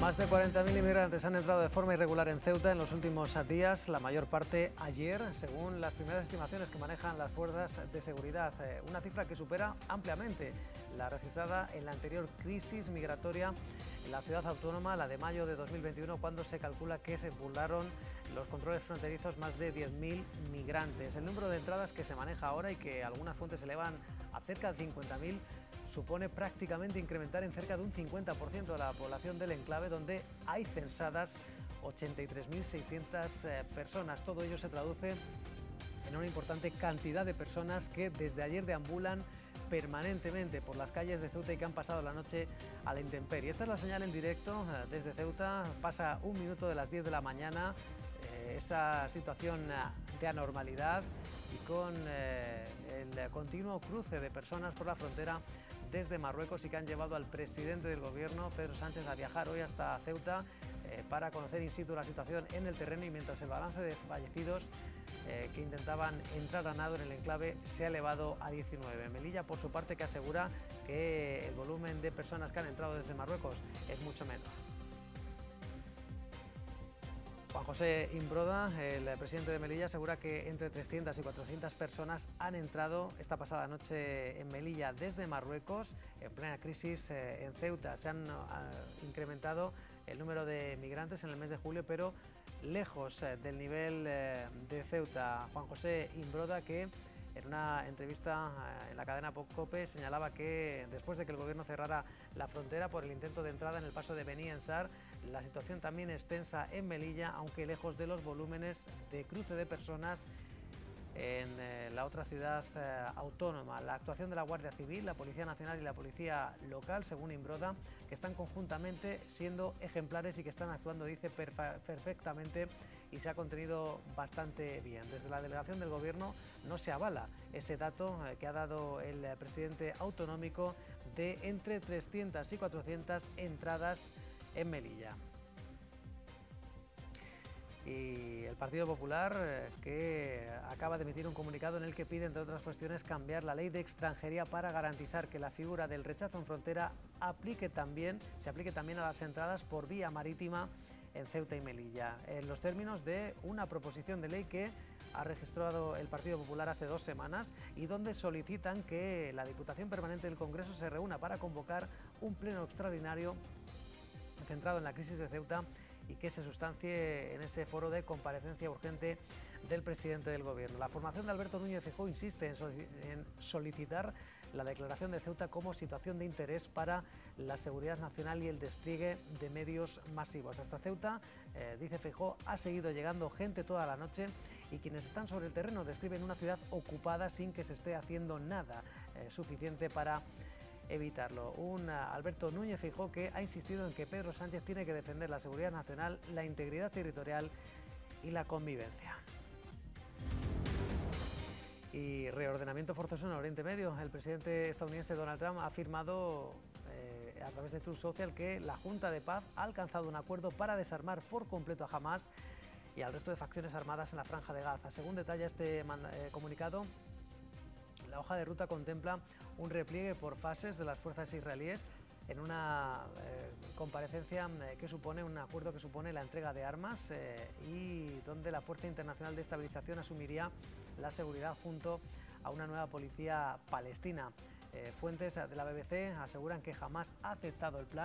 Más de 40.000 inmigrantes han entrado de forma irregular en Ceuta en los últimos días, la mayor parte ayer, según las primeras estimaciones que manejan las fuerzas de seguridad. Una cifra que supera ampliamente la registrada en la anterior crisis migratoria en la ciudad autónoma, la de mayo de 2021, cuando se calcula que se burlaron los controles fronterizos más de 10.000 migrantes. El número de entradas que se maneja ahora y que algunas fuentes elevan a cerca de 50.000 supone prácticamente incrementar en cerca de un 50% de la población del enclave, donde hay censadas 83.600 personas. Todo ello se traduce en una importante cantidad de personas que desde ayer deambulan permanentemente por las calles de Ceuta y que han pasado la noche a la intemperie. Esta es la señal en directo desde Ceuta. Pasa un minuto de las 10 de la mañana, esa situación de anormalidad y con el continuo cruce de personas por la frontera desde Marruecos, y que han llevado al presidente del gobierno, Pedro Sánchez, a viajar hoy hasta Ceuta para conocer in situ la situación en el terreno, y mientras el balance de fallecidos que intentaban entrar a nado en el enclave se ha elevado a 19. Melilla, por su parte, que asegura que el volumen de personas que han entrado desde Marruecos es mucho menor. Juan José Imbroda, el presidente de Melilla, asegura que entre 300 y 400 personas han entrado esta pasada noche en Melilla desde Marruecos, en plena crisis en Ceuta. Se han incrementado el número de migrantes en el mes de julio, pero lejos del nivel de Ceuta. Juan José Imbroda, que en una entrevista en la cadena COPE señalaba que después de que el gobierno cerrara la frontera por el intento de entrada en el paso de Beni Ansar, la situación también es tensa en Melilla, aunque lejos de los volúmenes de cruce de personas en la otra ciudad autónoma. La actuación de la Guardia Civil, la Policía Nacional y la Policía Local, según Imbroda, que están conjuntamente siendo ejemplares y que están actuando, dice, perfectamente, y se ha contenido bastante bien. Desde la delegación del Gobierno no se avala ese dato que ha dado el presidente autonómico de entre 300 y 400 entradas en Melilla. Y el Partido Popular, que acaba de emitir un comunicado en el que pide, entre otras cuestiones, cambiar la ley de extranjería para garantizar que la figura del rechazo en frontera se aplique también a las entradas por vía marítima en Ceuta y Melilla, en los términos de una proposición de ley que ha registrado el Partido Popular hace 2 semanas y donde solicitan que la Diputación Permanente del Congreso se reúna para convocar un pleno extraordinario centrado en la crisis de Ceuta y que se sustancie en ese foro de comparecencia urgente del presidente del Gobierno. La formación de Alberto Núñez Feijóo insiste en solicitar la declaración de Ceuta como situación de interés para la seguridad nacional y el despliegue de medios masivos. Hasta Ceuta, dice Feijóo, ha seguido llegando gente toda la noche, y quienes están sobre el terreno describen una ciudad ocupada sin que se esté haciendo nada suficiente para evitarlo. Un Alberto Núñez Feijóo que ha insistido en que Pedro Sánchez tiene que defender la seguridad nacional, la integridad territorial y la convivencia. Y reordenamiento forzoso en Oriente Medio. El presidente estadounidense Donald Trump ha afirmado a través de Truth Social que la Junta de Paz ha alcanzado un acuerdo para desarmar por completo a Hamás y al resto de facciones armadas en la Franja de Gaza. Según detalla este comunicado, la hoja de ruta contempla un repliegue por fases de las fuerzas israelíes en una comparecencia que supone un acuerdo que supone la entrega de armas y donde la Fuerza Internacional de Estabilización asumiría la seguridad junto a una nueva policía palestina. Fuentes de la BBC aseguran que Hamás ha aceptado el plan